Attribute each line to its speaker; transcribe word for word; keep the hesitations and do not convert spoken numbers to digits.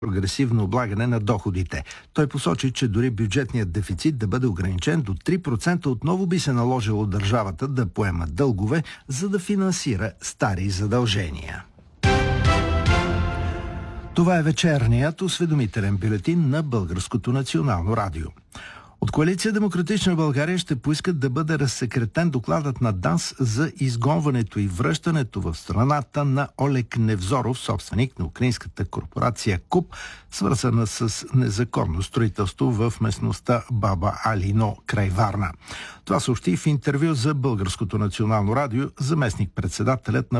Speaker 1: прогресивно облагане на доходите. Той посочи, че дори бюджетният дефицит да бъде ограничен до три процента, отново би се наложило държавата да поема дългове, за да финансира стари задължения. Това е вечерният осведомителен бюлетин на Българското национално радио. От Коалиция Демократична България ще поискат да бъде разсекретен докладът на ДАНС за изгонването и връщането в страната на Олег Невзоров, собственик на украинската корпорация КУП, свързана с незаконно строителство в местността Баба Алино край Варна. Това съобщи в интервю за Българското национално радио заместник-председателят на